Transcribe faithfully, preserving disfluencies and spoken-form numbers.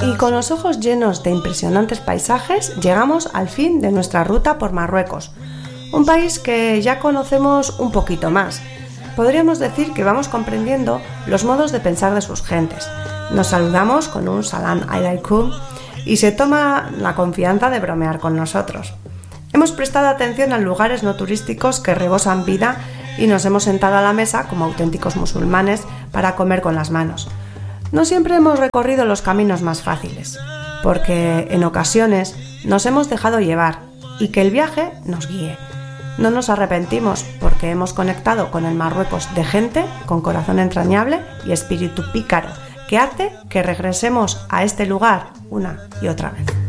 Y con los ojos llenos de impresionantes paisajes, llegamos al fin de nuestra ruta por Marruecos, un país que ya conocemos un poquito más. Podríamos decir que vamos comprendiendo los modos de pensar de sus gentes. Nos saludamos con un salam alaikum y se toma la confianza de bromear con nosotros. Hemos prestado atención a lugares no turísticos que rebosan vida y nos hemos sentado a la mesa como auténticos musulmanes para comer con las manos. No siempre hemos recorrido los caminos más fáciles, porque en ocasiones nos hemos dejado llevar y que el viaje nos guíe. No nos arrepentimos porque hemos conectado con el Marruecos de gente con corazón entrañable y espíritu pícaro, que hace que regresemos a este lugar una y otra vez.